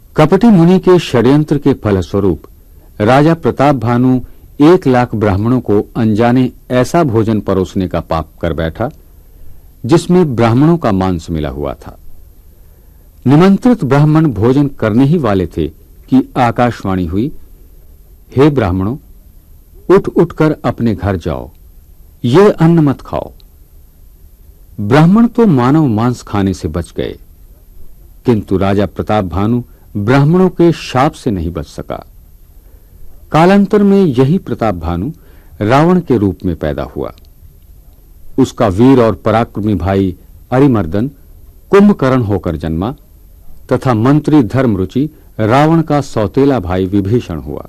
कपटी मुनि के षड्यंत्र के फलस्वरूप राजा प्रताप भानु 1 लाख ब्राह्मणों को अनजाने ऐसा भोजन परोसने का पाप कर बैठा जिसमें ब्राह्मणों का मांस मिला हुआ था। निमंत्रित ब्राह्मण भोजन करने ही वाले थे कि आकाशवाणी हुई, हे ब्राह्मणों, उठ उठकर अपने घर जाओ, ये अन्न मत खाओ। ब्राह्मण तो मानव मांस खाने से बच गए, किंतु राजा प्रताप भानु ब्राह्मणों के शाप से नहीं बच सका। कालांतर में यही प्रताप भानु रावण के रूप में पैदा हुआ। उसका वीर और पराक्रमी भाई अरिमर्दन कुंभकर्ण होकर जन्मा तथा मंत्री धर्मरुचि रावण का सौतेला भाई विभीषण हुआ।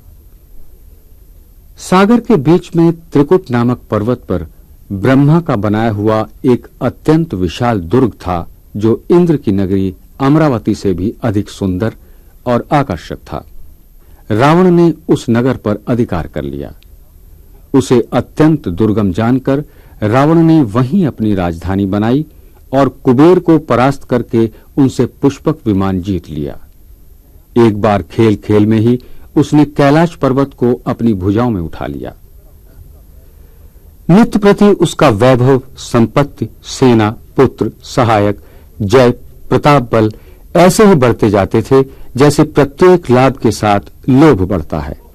सागर के बीच में त्रिकुट नामक पर्वत पर ब्रह्मा का बनाया हुआ एक अत्यंत विशाल दुर्ग था, जो इंद्र की नगरी अमरावती से भी अधिक सुंदर और आकर्षक था। रावण ने उस नगर पर अधिकार कर लिया। उसे अत्यंत दुर्गम जानकर रावण ने वहीं अपनी राजधानी बनाई और कुबेर को परास्त करके उनसे पुष्पक विमान जीत लिया। एक बार खेल खेल में ही उसने कैलाश पर्वत को अपनी भुजाओं में उठा लिया। नित्य प्रति उसका वैभव, संपत्ति, सेना, पुत्र, सहायक, जय, प्रताप बल ऐसे ही बढ़ते जाते थे जैसे प्रत्येक लाभ के साथ लोभ बढ़ता है।